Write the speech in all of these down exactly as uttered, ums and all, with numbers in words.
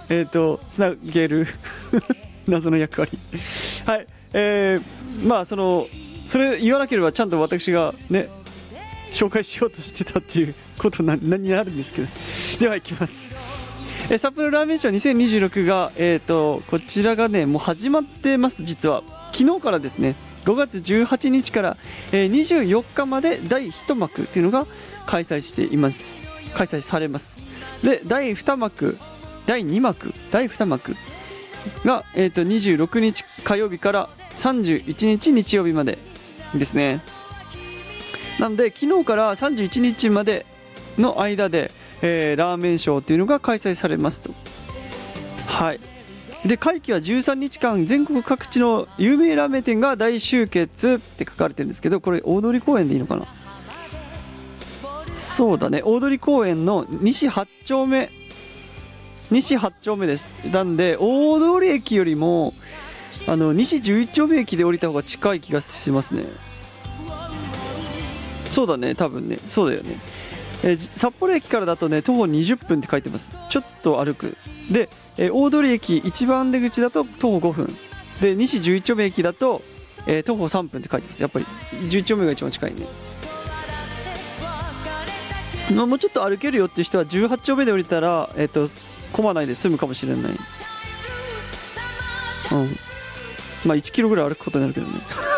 えっ、ー、とつなげる謎の役割はい、えー、まあそのそれ言わなければちゃんと私がね紹介しようとしてたっていうことな何になるんですけどではいきます。えー、札幌ラーメンショーにせんにじゅうろくが、えー、とこちらがねもう始まってます。実は昨日からですねごがつじゅうはちにちから、えー、にじゅうよっかまでだいいち幕っていうのが開催しています開催されます。でだいに幕だいに幕だいに幕が、えー、とにじゅうろくにち火曜日からさんじゅういちにち日曜日までですね。なので昨日からさんじゅういちにちまでの間で、えー、ラーメンショーっていうのが開催されますと。はいで会期はじゅうさんにちかん全国各地の有名ラーメン店が大集結って書かれてるんですけど、これ大通公園でいいのかな。そうだね大通公園の西はち丁目西はち丁目です。なんで大通駅よりもあの西じゅういち丁目駅で降りた方が近い気がしますね。そうだね多分ねそうだよね。えー、札幌駅からだとね徒歩にじゅっぷんって書いてます。ちょっと歩くで、えー、大通駅一番出口だと徒歩ごふんで西じゅういち丁目駅だと、えー、徒歩さんぷんって書いてます。やっぱりじゅういち丁目が一番近いね。まあ、もうちょっと歩けるよっていう人はじゅうはち丁目で降りたらえっ、ー、と混まないで済むかもしれない。うんまあいちキロぐらい歩くことになるけどね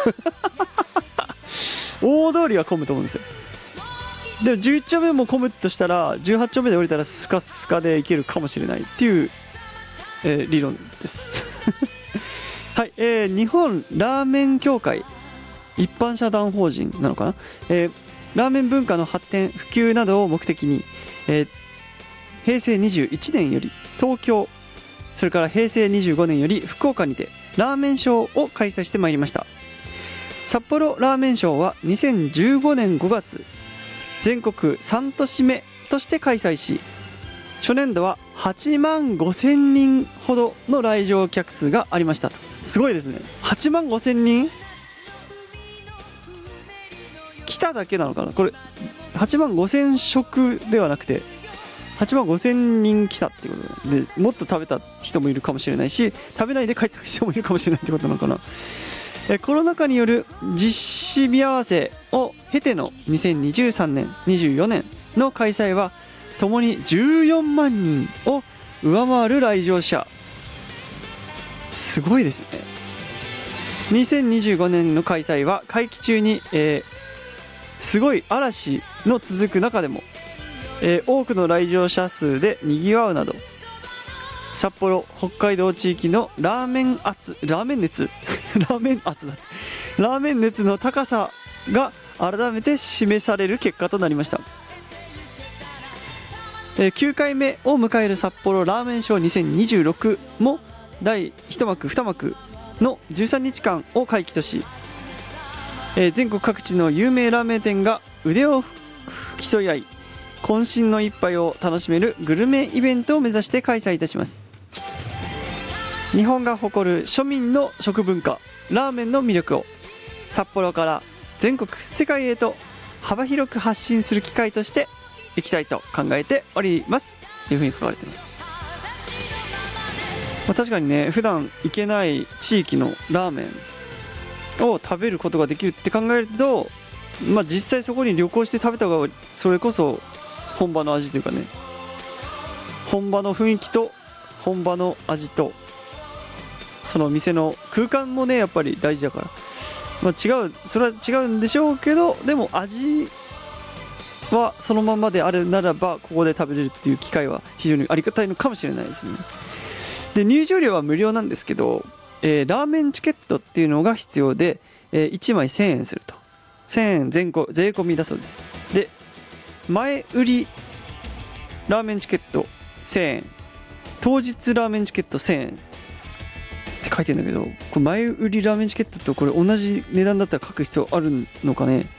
大通りは混むと思うんですよ。でもじゅういち丁目も混むとしたらじゅうはち丁目で降りたらスカスカで行けるかもしれないっていう、えー、理論ですはい、えー、日本ラーメン協会一般社団法人なのかな、えー、ラーメン文化の発展普及などを目的に、えー、へいせいにじゅういちねんより東京それからへいせいにじゅうごねんより福岡にてラーメンショーを開催してまいりました。札幌ラーメンショーはにせんじゅうごねんごがつ全国さん都市目として開催し初年度ははちまんごせんにんほどの来場客数がありました。すごいですね。はちまんごせんにん来ただけなのかな。これはちまんごせん食ではなくてはちまんごせんにん来たっていうことで、もっと食べた人もいるかもしれないし食べないで帰った人もいるかもしれないってことなのかな。えコロナ禍による実施見合わせを経てのにせんにじゅうさんねんにじゅうよねんの開催はともにじゅうよんまんにんを上回る来場者。すごいですね。にせんにじゅうごねんの開催は会期中に、えー、すごい嵐の続く中でも、えー、多くの来場者数でにぎわうなど札幌北海道地域のラーメン熱ラーメン熱ラーメン熱だラーメン熱の高さが改めて示される結果となりました。えー、きゅうかいめを迎える札幌ラーメンショーにせんにじゅうろくもだいいち幕に幕のじゅうさんにちかんを会期とし、えー、全国各地の有名ラーメン店が腕を競い合い渾身の一杯を楽しめるグルメイベントを目指して開催いたします。日本が誇る庶民の食文化ラーメンの魅力を札幌から全国世界へと幅広く発信する機会としていきたいと考えておりますというふうに書かれています。まあ、確かにね普段行けない地域のラーメンを食べることができるって考えると、まあ、実際そこに旅行して食べた方がそれこそ本場の味というかね本場の雰囲気と本場の味とその店の空間もねやっぱり大事だから、まあ、違うそれは違うんでしょうけどでも味はそのままであるならばここで食べれるっていう機会は非常にありがたいのかもしれないですね。で入場料は無料なんですけど、えー、ラーメンチケットっていうのが必要で、えー、いちまいせんえんするとせんえん前後税込みだそうです。で前売りラーメンチケットせんえん当日ラーメンチケットせんえんって書いてるんだけど、これ前売りラーメンチケットとこれ同じ値段だったら書く必要あるのかね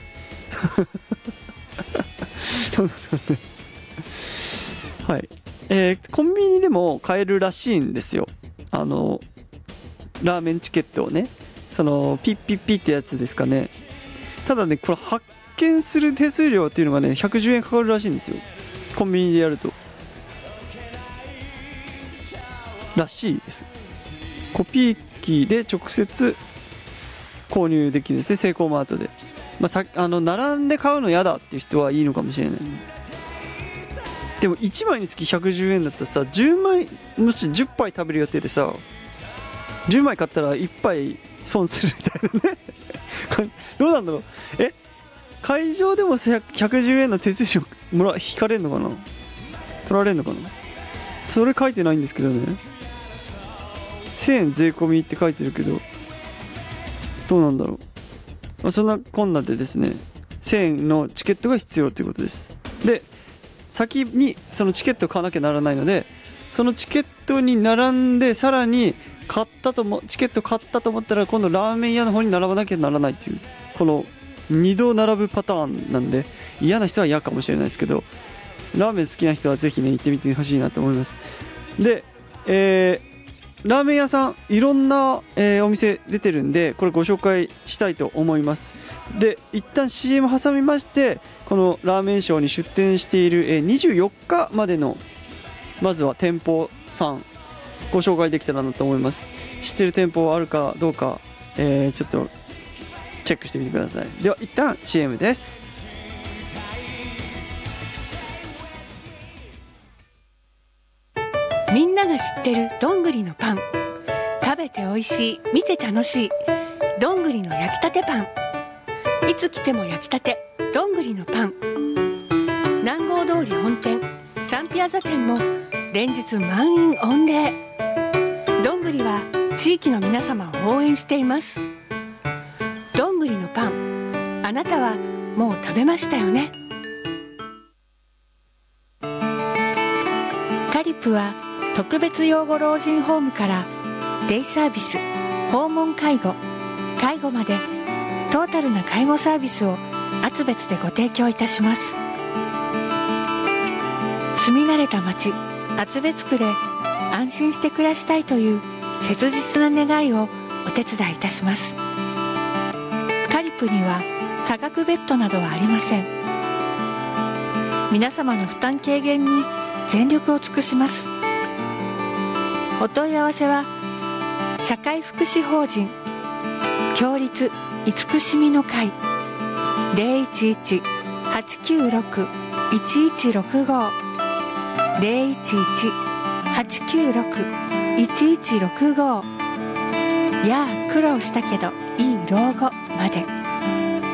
はい、えー、コンビニでも買えるらしいんですよ。あのラーメンチケットをねそのピッピッピってやつですかね。ただねこれ発券する手数料っていうのがねひゃくじゅうえんかかるらしいんですよコンビニでやると。 らしいです。コピー機で直接購入できるんですね、セイコーマートで。まあ、さあの並んで買うの嫌だっていう人はいいのかもしれない、ね、でもいちまいにつきひゃくじゅうえんだったらさ、じゅうまい、もしじゅっぱい食べる予定でさ、じゅうまい買ったらいっぱい損するみたいなねどうなんだろう。え会場でもひゃくじゅうえんの手数料もら引かれるのかな、取られるのかな。それ書いてないんですけどね。せんえん税込みって書いてるけど、どうなんだろう。まあ、そんなこんなでですね、せんえんのチケットが必要ということです。で、先にそのチケットを買わなきゃならないので、そのチケットに並んで、さらに買ったともチケット買ったと思ったら、今度ラーメン屋の方に並ばなきゃならないという、このにど並ぶパターンなんで、嫌な人は嫌かもしれないですけど、ラーメン好きな人はぜひね行ってみてほしいなと思います。で、えー、ラーメン屋さんいろんな、えー、お店出てるんで、これご紹介したいと思います。で、一旦 シーエム 挟みまして、このラーメンショーに出店している、えー、にじゅうよっかまでのまずは店舗さんご紹介できたらなと思います。知ってる店舗あるかどうか、えー、ちょっとチェックしてみてください。では一旦 シーエム です。 みんなが知ってるどんぐりのパン、食べておいしい、見て楽しいどんぐりの焼きたてパン。いつ来ても焼きたてどんぐりのパン。南郷通り本店サンピアザ店も連日満員御礼。どんぐりは地域の皆様を応援しています。どんぐりのパン、あなたはもう食べましたよね。カリプは特別養護老人ホームからデイサービス、訪問介護、介護までトータルな介護サービスを厚別でご提供いたします。住み慣れた町厚別区で安心して暮らしたいという切実な願いをお手伝いいたします。カリプには差額ベッドなどはありません。皆様の負担軽減に全力を尽くします。お問い合わせは社会福祉法人協立慈しみの会 ゼロいちいち はちきゅうろく いちいちろくご ゼロいちいち はちきゅうろく いちいちろくご やあ苦労したけどいい老後まで。